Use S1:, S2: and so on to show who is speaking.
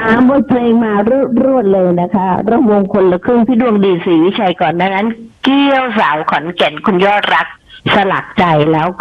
S1: บทเพลงมารวดเลยนะคะระวงคนละครึ่งพี่ดวงดีศรีวิชัยก่อนนั้นเกี้ยวสาวขอนแก่นคุณยอดรักสลักใจแล้ว